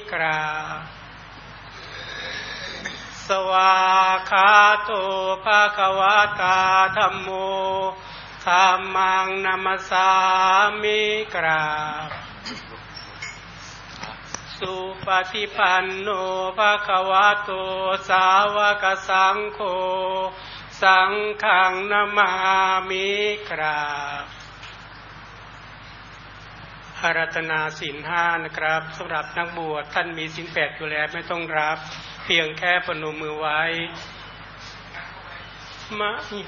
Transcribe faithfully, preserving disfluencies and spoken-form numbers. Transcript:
กราบสวากขาโตภะคะวะตาธัมโมธัมมังนัมสสามิกราบสุปฏิปันโนภะคะวะโตสาวกสังโฆสังฆังนะมามิกราบอาราธนาศีลห้านะครับสำหรับนักบวชท่านมีศีลแปดอยู่แล้วไม่ต้องรับเพียงแค่พนมมือไว้มะ